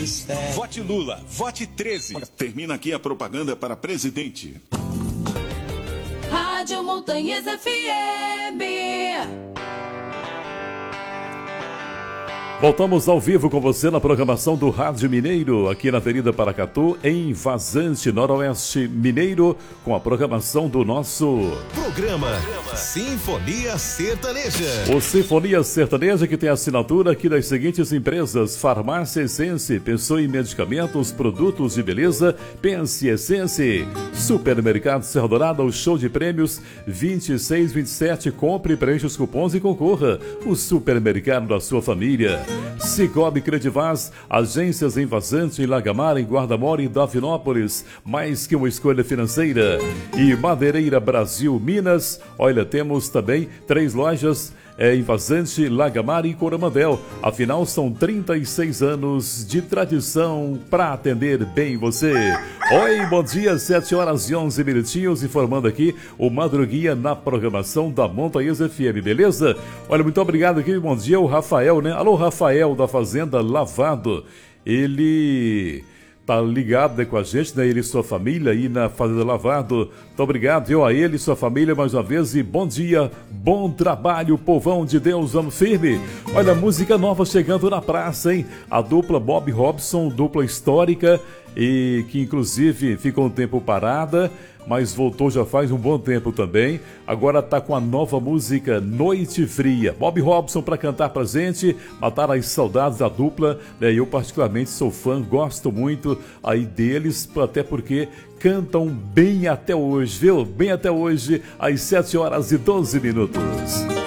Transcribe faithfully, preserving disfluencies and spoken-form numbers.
Vote Lula, vote treze. Termina aqui a propaganda para presidente. Rádio Montanhas F M. Voltamos ao vivo com você na programação do Rádio Mineiro, aqui na Avenida Paracatu, em Vazante, Noroeste Mineiro, com a programação do nosso programa Sinfonia Sertaneja. O Sinfonia Sertaneja, que tem assinatura aqui das seguintes empresas: Farmácia Essence, pensou em medicamentos, produtos de beleza, pense Essence. Supermercado Serra Dourada, o show de prêmios vinte e seis, vinte e sete, compre, preencha os cupons e concorra. O supermercado da sua família. Cicobi Credivaz, agências em Vazante, em Lagamar, em Guarda-Mora e Davinópolis, mais que uma escolha financeira. E Madeireira Brasil Minas, olha, temos também três lojas é, em Vazante, Lagamar e Coromandel. Afinal, são trinta e seis anos de tradição para atender bem você. Oi, bom dia, sete horas e onze minutinhos, informando aqui o Madruguinha na programação da Montanhas F M, beleza? Olha, muito obrigado aqui, bom dia, o Rafael, né? Alô, Rafael, da Fazenda Lavado. Ele tá ligado, né, com a gente, né? Ele e sua família aí na Fazenda Lavado. Muito obrigado, eu a ele e sua família mais uma vez, e bom dia, bom trabalho, povão de Deus, vamos firme. Olha, música nova chegando na praça, hein? A dupla Bob Robson, dupla histórica, e que inclusive ficou um tempo parada, mas voltou já faz um bom tempo também. Agora tá com a nova música Noite Fria. Bob Robson para cantar pra gente, matar as saudades da dupla, né? Eu particularmente sou fã, gosto muito aí deles, até porque cantam bem até hoje, viu? Bem até hoje, às sete horas e doze minutos.